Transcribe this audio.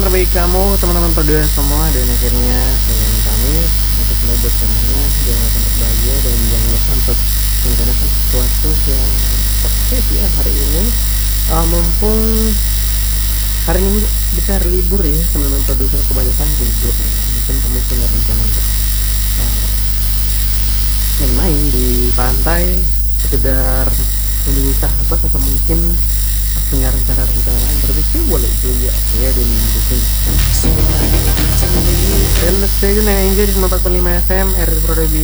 baik kamu teman-teman pada semua, dan akhirnya saya pamit untuk buat semuanya. Jangan lupa untuk bahagia dan jangan lupa untuk merencanakan sesuatu yang positif ya hari ini. Mumpung hari Minggu kita libur ya teman-teman produser, kebanyakan libur ya. Mungkin kamu punya rencana untuk main-main di pantai, sekedar mengunjungi sahabat, atau mungkin punya rencana-rencana lain berbisnis, boleh juga ya di minggu ini. Dan let's stay tune and enjoy di 45 FM RRI Pro